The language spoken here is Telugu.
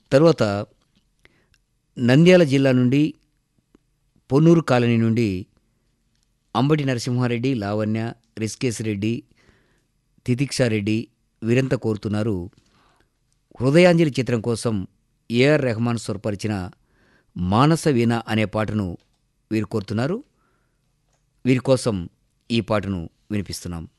తరువాత నంద్యాల జిల్లా నుండి పొన్నూరు కాలనీ నుండి అంబటి నరసింహారెడ్డి, లావణ్య, రిస్కేశ్ రెడ్డి, తితిక్షారెడ్డి వీరంతా కోరుతున్నారు. హృదయాంజలి చిత్రం కోసం ఏఆర్ రెహమాన్ స్వరపరిచిన మానస వీణ అనే పాటను వీరు కోరుతున్నారు. వీరి కోసం ఈ పాటను వినిపిస్తున్నాం.